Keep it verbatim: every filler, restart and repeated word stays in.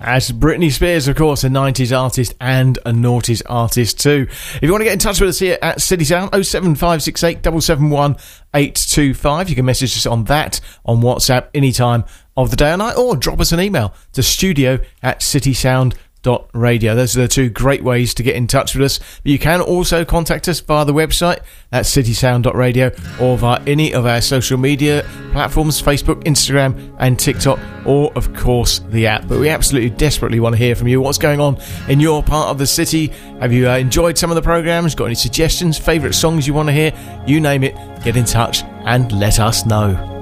As Britney Spears, of course, a nineties artist and a noughties artist too. If you want to get in touch with us here at City Sound, oh seven five six eight seven seven one eight two five. You can message us on that on WhatsApp any time of the day or night, or drop us an email to studio at citysound dot radio. Those are the two great ways to get in touch with us. But you can also contact us via the website at citysound dot radio, or via any of our social media platforms, Facebook, Instagram and TikTok, or of course the app. But we absolutely desperately want to hear from you. What's going on in your part of the city? Have you uh, enjoyed some of the programmes? Got any suggestions, favourite songs you want to hear? You name it, get in touch and let us know.